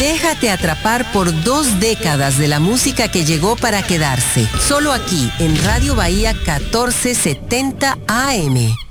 Déjate atrapar por 2 décadas de la música que llegó para quedarse. Solo aquí, en Radio Bahía 1470 AM.